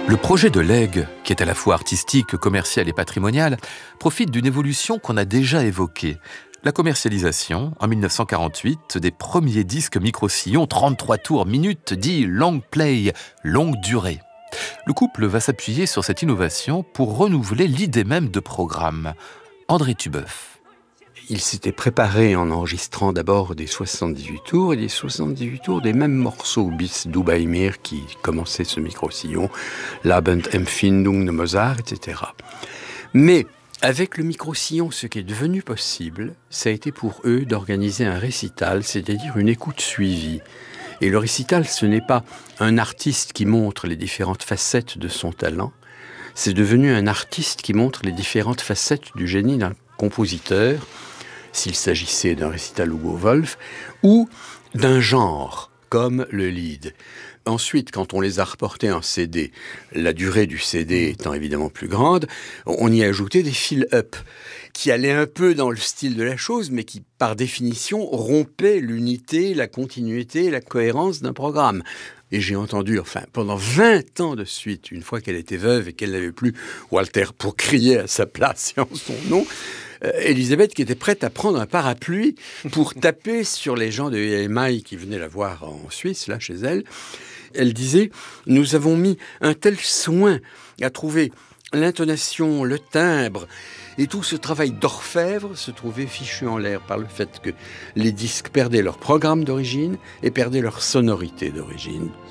Le projet de Legge, qui est à la fois artistique, commercial et patrimonial, profite d'une évolution qu'on a déjà évoquée. La commercialisation, en 1948, des premiers disques micro-sillons 33 tours minutes, dit long play, longue durée. Le couple va s'appuyer sur cette innovation pour renouveler l'idée même de programme. André Tubeuf. Il s'était préparé en enregistrant d'abord des 78 tours et des 78 tours des mêmes morceaux bis du bei mir qui commençaient ce micro-sillon, L'Abendempfindung de Mozart, etc. Mais avec le micro-sillon, ce qui est devenu possible, ça a été pour eux d'organiser un récital, c'est-à-dire une écoute suivie. Et le récital, ce n'est pas un artiste qui montre les différentes facettes de son talent, c'est devenu un artiste qui montre les différentes facettes du génie d'un compositeur, s'il s'agissait d'un récital Hugo Wolf, ou d'un genre, comme le lied. Ensuite, quand on les a reportés en CD, la durée du CD étant évidemment plus grande, on y a ajouté des fill-up, qui allaient un peu dans le style de la chose, mais qui, par définition, rompaient l'unité, la continuité, la cohérence d'un programme. Et j'ai entendu, pendant 20 ans de suite, une fois qu'elle était veuve et qu'elle n'avait plus Walter pour crier à sa place et en son nom, Elisabeth qui était prête à prendre un parapluie pour taper sur les gens de EMI qui venaient la voir en Suisse, là, chez elle. Elle disait « Nous avons mis un tel soin à trouver l'intonation, le timbre, et tout ce travail d'orfèvre se trouvait fichu en l'air par le fait que les disques perdaient leur programme d'origine et perdaient leur sonorité d'origine. »